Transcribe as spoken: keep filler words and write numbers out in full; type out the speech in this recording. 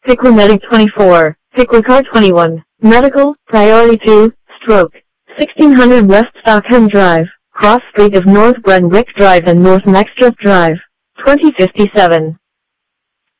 Piqua Medic twenty-four, Piqua Car twenty-one, Medical, Priority two, Stroke, sixteen hundred West Stockham Drive, Cross Street of North Brentwick Drive and North Maxdrup Drive, twenty fifty-seven.